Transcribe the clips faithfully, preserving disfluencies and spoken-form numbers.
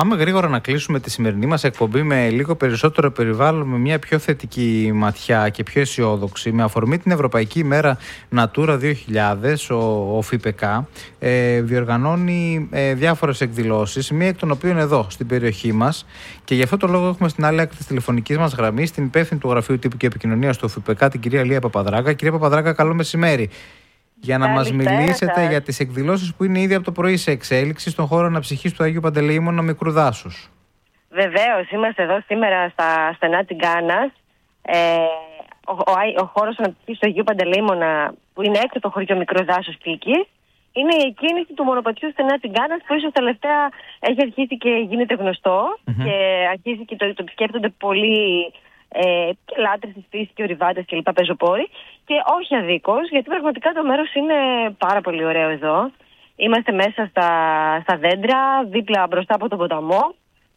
Πάμε γρήγορα να κλείσουμε τη σημερινή μας εκπομπή με λίγο περισσότερο περιβάλλον, με μια πιο θετική ματιά και πιο αισιόδοξη. Με αφορμή την Ευρωπαϊκή ημέρα Natura δύο χιλιάδες, ο, ο ΦΥΠΕΚΑ ε, διοργανώνει ε, διάφορες εκδηλώσεις, μία εκ των οποίων εδώ στην περιοχή μας. Και γι' αυτό το λόγο έχουμε στην άλλη άκρη της τηλεφωνικής μας γραμμής την υπεύθυνη του Γραφείου Τύπου και Επικοινωνίας του ΦΥΠΕΚΑ, την κυρία Λία Παπαδράγκα. Κυρία Παπαδράγκα, καλό μεσημέρι. Για να μας μιλήσετε για τις εκδηλώσεις που είναι ήδη από το πρωί σε εξέλιξη στον χώρο αναψυχής του Αγίου Παντελεήμωνα Μικρού Δάσους. Βεβαίως, είμαστε εδώ σήμερα στα στενά Τιγκάνας. Ε, ο, ο, ο χώρος αναψυχής του Αγίου Παντελεήμωνα, που είναι έξω από το χωριό Μικρού Δάσους Κρίκης, είναι η εκκίνηση του μονοπατιού στενά Τιγκάνας, που ίσως τελευταία έχει αρχίσει και γίνεται γνωστό mm-hmm. και αρχίζει και το, το επισκέπτονται πολλοί ε, και λάτρες της φύσης και ορειβάτες και λοιπά πεζοπόροι. Και όχι αδίκως, γιατί πραγματικά το μέρος είναι πάρα πολύ ωραίο εδώ. Είμαστε μέσα στα, στα δέντρα, δίπλα μπροστά από τον ποταμό.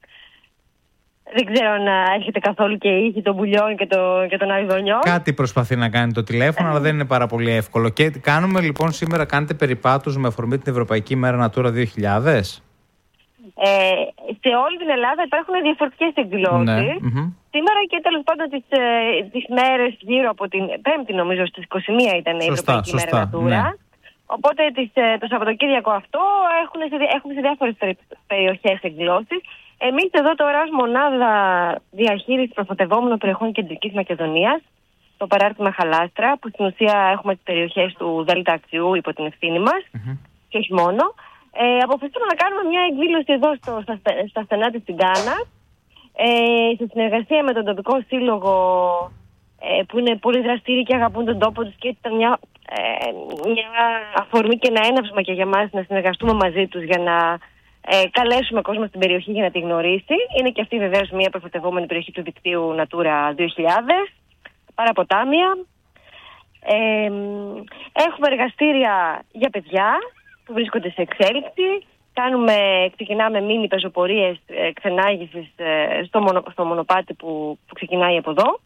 Δεν ξέρω αν έχετε καθόλου και ήχη των πουλιών και, το, και των αηδονιών. Κάτι προσπαθεί να κάνει το τηλέφωνο, αλλά δεν είναι πάρα πολύ εύκολο. Και κάνουμε λοιπόν σήμερα, κάνετε περιπάτους με αφορμή την Ευρωπαϊκή ημέρα Natura δύο χιλιάδες. Ε, σε όλη την Ελλάδα υπάρχουν διαφορετικές εκδηλώσεις. Ναι. Mm-hmm. Σήμερα και τέλος πάντων τις, ε, τις μέρες γύρω από την Πέμπτη, νομίζω στις είκοσι μία ήταν η σωστά, Ευρωπαϊκή σωστά, ημέρα Natura. Ναι. Οπότε τις, ε, το Σαββατοκύριακο αυτό έχουν σε, έχουμε σε διάφορες περιοχές εκδηλώσεις. Εμείς εδώ τώρα ως μονάδα διαχείρισης προστατευόμενων περιοχών Κεντρικής Μακεδονίας, το παράρτημα Χαλάστρα, που στην ουσία έχουμε τις περιοχές του Δέλτα Ακτιού υπό την ευθύνη μας mm-hmm. και όχι μόνο. Ε, αποφασίσαμε να κάνουμε μια εκδήλωση εδώ στο, στα, στα στενά της Τιγκάνας, ε, σε συνεργασία με τον τοπικό σύλλογο ε, που είναι πολύ δραστήριοι και αγαπούν τον τόπο τους, και ήταν μια, ε, μια αφορμή και ένα έναυσμα και για μας να συνεργαστούμε μαζί τους για να ε, καλέσουμε κόσμο στην περιοχή για να τη γνωρίσει. Είναι και αυτή βεβαίως μια προστατευόμενη περιοχή του δικτύου Natura δύο χιλιάδες, παραποτάμια. Ε, έχουμε εργαστήρια για παιδιά που βρίσκονται σε εξέλιξη. Κάνουμε, ξεκινάμε μίνι πεζοπορίες ε, ξενάγησης ε, στο, μονο, στο μονοπάτι που, που ξεκινάει από εδώ.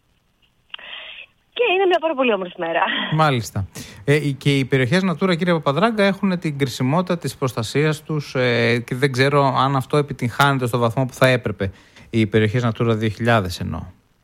Και είναι μια πάρα πολύ όμορφη μέρα. Μάλιστα. Ε, και οι περιοχές Natura, κύριε Παπαδράγκα, έχουν την κρισιμότητα της προστασίας τους ε, και δεν ξέρω αν αυτό επιτυγχάνεται στο βαθμό που θα έπρεπε. Οι περιοχές Natura δύο χιλιάδες εννοώ.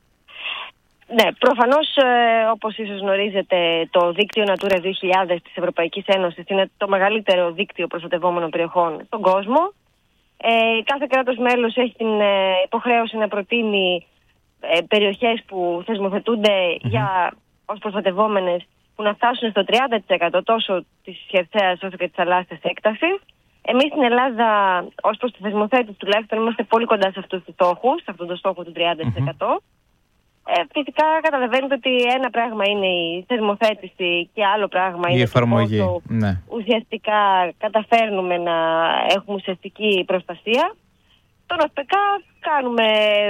Ναι, προφανώς, ε, όπως ίσως γνωρίζετε, το δίκτυο Natura δύο χιλιάδες της Ευρωπαϊκής Ένωσης είναι το μεγαλύτερο δίκτυο προστατευόμενων περιοχών στον κόσμο. Ε, κάθε κράτος μέλος έχει την ε, υποχρέωση να προτείνει ε, περιοχές που θεσμοθετούνται mm-hmm. για, ως προστατευόμενες, που να φτάσουν στο τριάντα τοις εκατό τόσο της χερσαίας όσο και της θαλάσσιας έκτασης. Εμείς στην Ελλάδα, ως προς τη θεσμοθέτηση τουλάχιστον, είμαστε πολύ κοντά σε αυτούς τους στόχους, σε αυτόν τον στόχο του τριάντα τοις εκατό. Mm-hmm. Ε, φυσικά καταλαβαίνετε ότι ένα πράγμα είναι η θεσμοθέτηση και άλλο πράγμα η είναι εφαρμογή. Το πόσο ναι. ουσιαστικά καταφέρνουμε να έχουμε ουσιαστική προστασία. Τον ΟΣΠΕΚΑ κάνουμε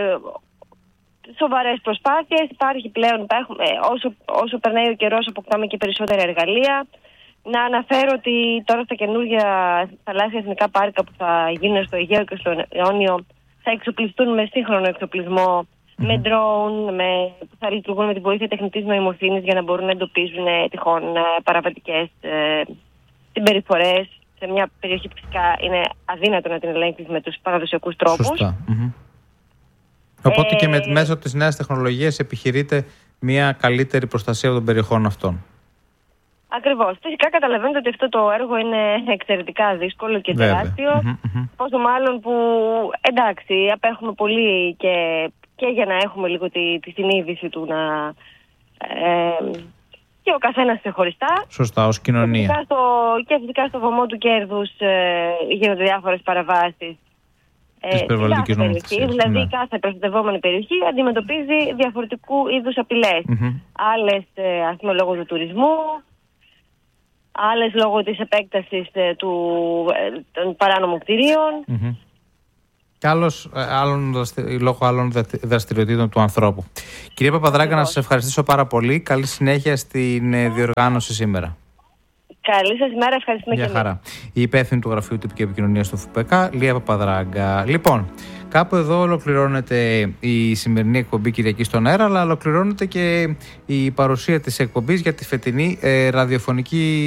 σοβαρές προσπάθειες. Υπάρχει πλέον, υπάρχουμε, όσο, όσο περνάει ο καιρός, αποκτάμε και περισσότερα εργαλεία. Να αναφέρω ότι τώρα στα καινούργια θαλάσσια εθνικά πάρκα που θα γίνουν στο Αιγαίο και στο Ιόνιο θα εξοπλιστούν με σύγχρονο εξοπλισμό, με drone, με, που θα λειτουργούν με τη βοήθεια τεχνητής νοημοσύνης για να μπορούν να εντοπίζουν ε, τυχόν ε, παραβατικές ε, συμπεριφορές σε μια περιοχή που φυσικά είναι αδύνατο να την ελέγχεις με τους παραδοσιακούς τρόπους. Σωστά. Mm-hmm. Οπότε ε, και με, μέσω της νέας τεχνολογίας επιχειρείται μια καλύτερη προστασία των περιοχών αυτών. Ακριβώς. Φυσικά καταλαβαίνετε ότι αυτό το έργο είναι εξαιρετικά δύσκολο και τεράστιο. Mm-hmm. Πόσο μάλλον που εντάξει, απέχουμε πολύ και και για να έχουμε λίγο τη, τη συνείδηση του να... Ε, και ο καθένας ξεχωριστά. Σωστά, ως κοινωνία. Και φυσικά στο, και φυσικά στο βωμό του κέρδους ε, γίνονται διάφορες παραβάσεις. Της περιβαλλοντικής νομοθεσίας. Δηλαδή ναι. κάθε προστατευόμενη περιοχή αντιμετωπίζει διαφορετικού είδους απειλές. Mm-hmm. Άλλες ε, ας πούμε λόγω του τουρισμού, άλλες λόγω της επέκτασης ε, του, ε, των παράνομων κτηρίων. Mm-hmm. Και άλλος, άλλων, λόγω άλλων δραστηριοτήτων του ανθρώπου. Κυρία Παπαδράγκα, να σας ευχαριστήσω πάρα πολύ. Καλή συνέχεια στην διοργάνωση σήμερα. Καλή σας ημέρα, ευχαριστούμε και εμείς. Για χαρά. Η υπεύθυνη του Γραφείου Τύπου και Επικοινωνίας του ΦΥΠΕΚΑ, Λία Παπαδράγκα. Λοιπόν, κάπου εδώ ολοκληρώνεται η σημερινή εκπομπή Κυριακή στον αέρα, αλλά ολοκληρώνεται και η παρουσία της εκπομπής για τη φετινή ε, ραδιοφωνική